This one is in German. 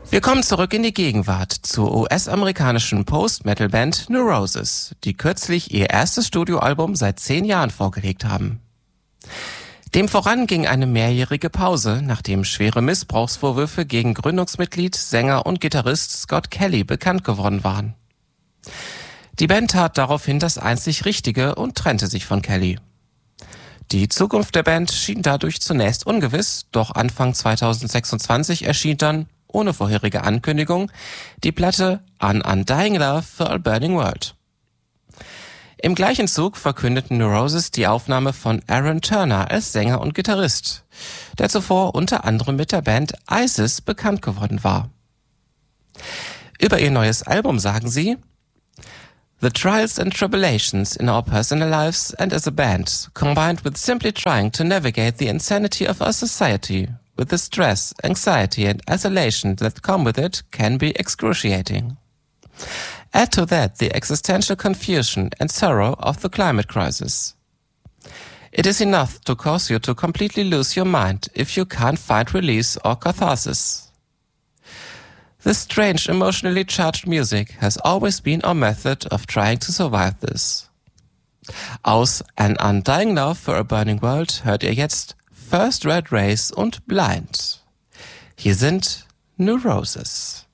Wir kommen zurück in die Gegenwart zur US-amerikanischen Post-Metal-Band New Roses, die kürzlich ihr erstes Studioalbum seit 10 Jahren vorgelegt haben. Dem voran ging eine mehrjährige Pause, nachdem schwere Missbrauchsvorwürfe gegen Gründungsmitglied, Sänger und Gitarrist Scott Kelly bekannt geworden waren. Die Band tat daraufhin das einzig Richtige und trennte sich von Kelly. Die Zukunft der Band schien dadurch zunächst ungewiss, doch Anfang 2026 erschien dann, ohne vorherige Ankündigung, die Platte An Undying Love for a Burning World. Im gleichen Zug verkündeten New Roses die Aufnahme von Aaron Turner als Sänger und Gitarrist, der zuvor unter anderem mit der Band ISIS bekannt geworden war. Über ihr neues Album sagen sie: The trials and tribulations in our personal lives and as a band, combined with simply trying to navigate the insanity of our society, with the stress, anxiety and isolation that come with it, can be excruciating. Add to that the existential confusion and sorrow of the climate crisis. It is enough to cause you to completely lose your mind if you can't find release or catharsis. This strange, emotionally charged music has always been our method of trying to survive this. Aus An Undying Love for a Burning World hört ihr jetzt First Red Race und Blind. Hier sind New Roses.